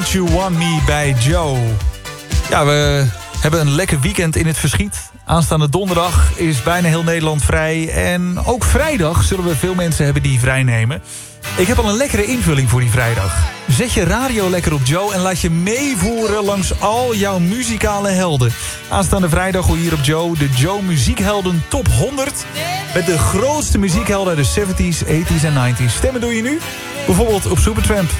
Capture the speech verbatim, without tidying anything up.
Don't You Want Me bij Joe. Ja, we hebben een lekker weekend in het verschiet. Aanstaande donderdag is bijna heel Nederland vrij. En ook vrijdag zullen we veel mensen hebben die vrij nemen. Ik heb al een lekkere invulling voor die vrijdag. Zet je radio lekker op Joe en laat je meevoeren langs al jouw muzikale helden. Aanstaande vrijdag hoor je hier op Joe de Joe Muziekhelden Top honderd. Met de grootste muziekhelden uit de zeventies, tachtiger en negentiger. Stemmen doe je nu? Bijvoorbeeld op Supertramp.